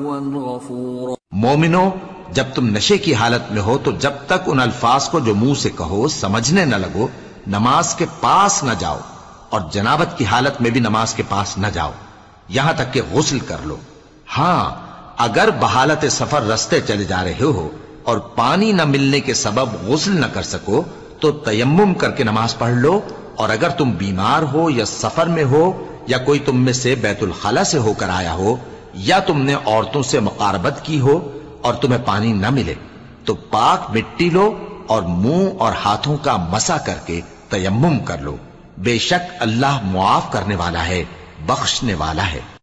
गफूरा। मोमिनो, जब तुम नशे की हालत में हो तो जब तक उन अल्फाज को जो मुंह से कहो समझने न लगो, नमाज के पास न जाओ, और जनाबत की हालत में भी नमाज के पास न जाओ, यहां तक कि गुस्ल कर लो। हां, अगर बहालत सफर रास्ते चले जा रहे हो और पानी न मिलने के सबब गुस्ल न कर सको तो तयम्मुम करके नमाज पढ़ लो, और अगर तुम बीमार हो या सफर में हो या कोई तुम में से बैतुल खला से होकर आया हो या तुमने औरतों से मुकारबत की हो और तुम्हें पानी न मिले तो पाक मिट्टी लो और मुंह और हाथों का मसा करके तयम्मुम कर लो। बेशक अल्लाह मुआफ करने वाला है, बख्शने वाला है।